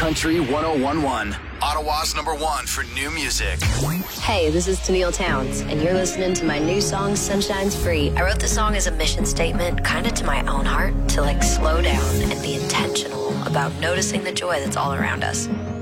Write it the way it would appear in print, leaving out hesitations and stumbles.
Country 1011, Ottawa's #1 for new music. Hey, this is Tennille Towns, and you're listening to my new song, Sunshine's Free. I wrote the song as a mission statement, kind of to my own heart, to slow down and be intentional about noticing the joy that's all around us.